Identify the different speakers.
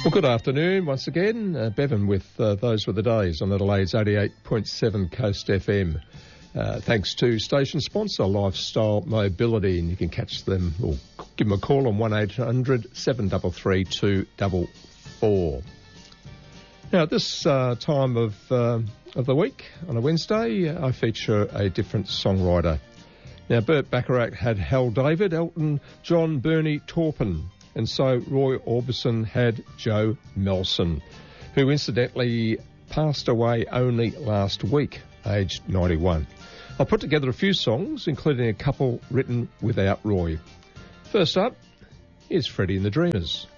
Speaker 1: Well, good afternoon once again. Bevan with Those Were the Days on Adelaide's 88.7 Coast FM. Thanks to station sponsor Lifestyle Mobility, and you can catch them or give them a call on 1800 733 244. Now, at this time of the week, on a Wednesday, I feature a different songwriter. Now, Burt Bacharach had Hal David, Elton John, Bernie Taupin, and so Roy Orbison had Joe Melson, who incidentally passed away only last week, aged 91. I put together a few songs, including a couple written without Roy. First up, here's Freddie and the Dreamers.